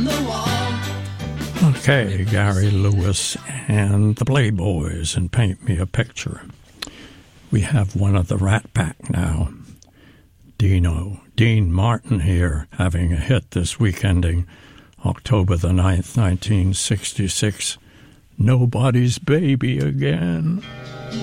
Okay, Gary Lewis and the Playboys and Paint Me a Picture. We have one of the Rat Pack now. Dean Martin here, having a hit this week ending October the 9th, 1966. Nobody's Baby Again.